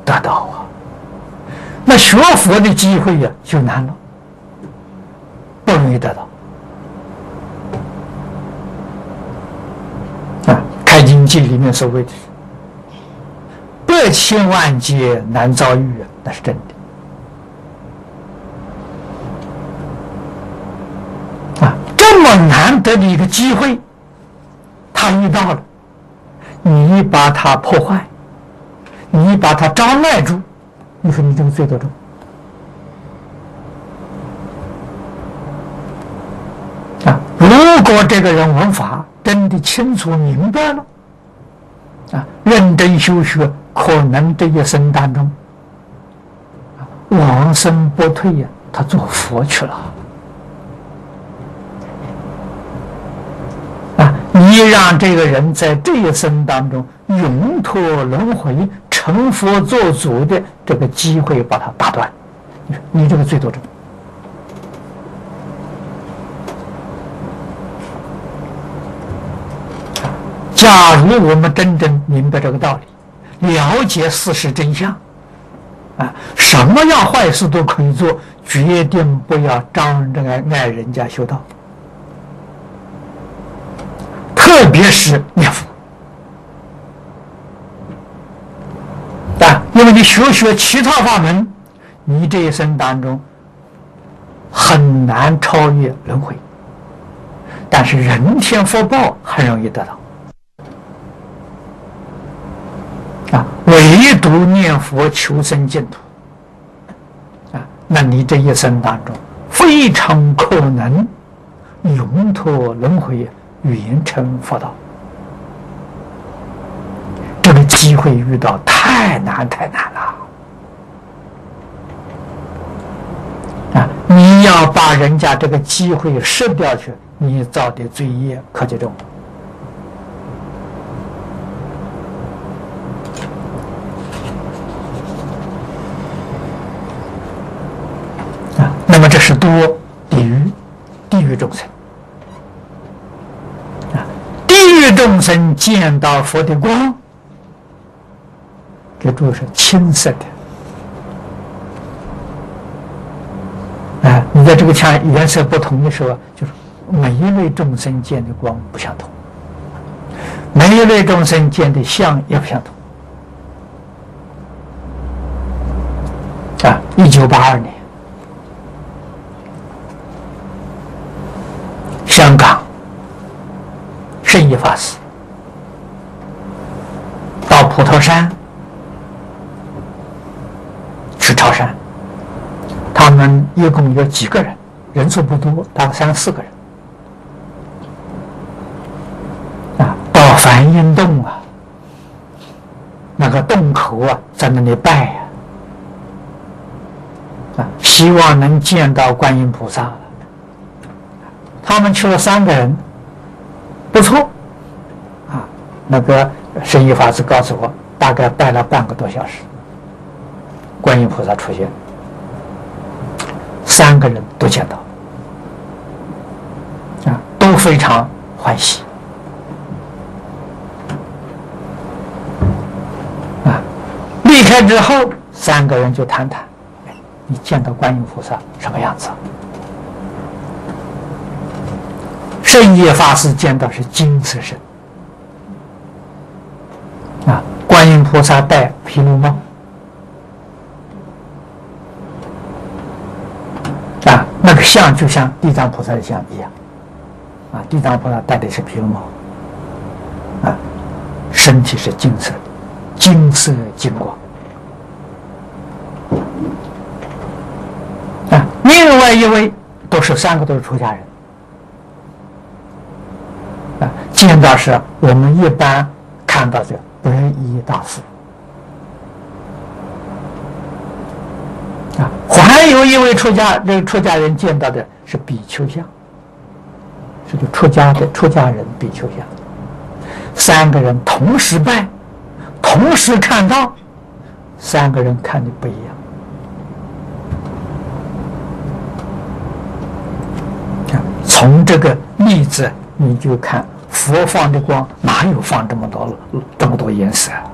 得到啊。那学佛的机会呀，就难了，不容易得到。开经记里面所谓的百千万劫难遭遇，那是真的。这么难得的一个机会，他遇到了，你把它破坏，你把它障碍住，你说你这个罪多重？如果这个人闻法真的清楚明白了，认真修学，可能这一生当中，往生不退呀，他做佛去了。你让这个人在这一生当中永脱轮回、成佛做主的这个机会，把它打断，你这个罪多重？假如我们真正明白这个道理，了解事实真相，什么样坏事都可以做，决定不要障碍人家修道，特别是念佛。因为你学其他法门，你这一生当中很难超越轮回，但是人天福报很容易得到。唯独念佛求生净土，那你这一生当中非常可能永脱轮回，圆成佛道。这个机会遇到太难了，你要把人家这个机会失掉去，你造的罪业可就重。那么这是多地狱众生，地狱众生见到佛的光，这主是青色的。你在这个墙颜色不同的时候，就是每一类众生见的光不相同，每一类众生见的相也不相同。1982年。香港圣义法师到普陀山去朝山，他们一共有几个人，人数不多，大概3、4个人。到梵音洞那个洞口在那里拜希望能见到观音菩萨。他们去了3个人，不错，那个圣义法师告诉我，大概拜了半个多小时，观音菩萨出现，3个人都见到，都非常欢喜，离开之后，3个人就谈谈，你见到观音菩萨什么样子？圣义法师见到是金色身，观音菩萨戴毗卢帽，那个像就像地藏菩萨的像一样，地藏菩萨戴的是毗卢帽，身体是金色的，金色金光。另外一位3个都是出家人。见到是我们一般看到的白衣大师，还有一位出家人见到的是比丘像，是个出家人比丘像，3个人同时拜，同时看到，3个人看的不一样。从这个例子你就看。佛放的光哪有放这么多颜色